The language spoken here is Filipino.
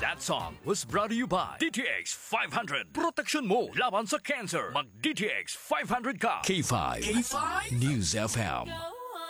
That song was brought to you by DTX 500. Protection mo laban sa cancer. Mag DTX 500 ka. K5 News FM.